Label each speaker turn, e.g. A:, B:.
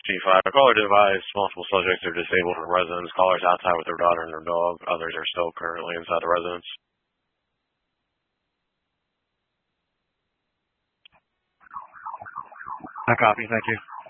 A: G5. Caller device. Multiple subjects are disabled in residence. Callers outside with their daughter and their dog. Others are still currently inside the residence.
B: I copy. Thank you.